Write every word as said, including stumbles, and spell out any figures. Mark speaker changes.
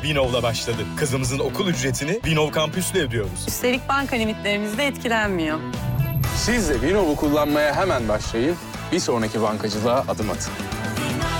Speaker 1: Vinov'la başladı. Kızımızın okul ücretini Vinov Kampüs'le ödüyoruz.
Speaker 2: Üstelik banka limitlerimiz de etkilenmiyor.
Speaker 3: Siz de Vinov'u kullanmaya hemen başlayın. Bir sonraki bankacılığa adım atın.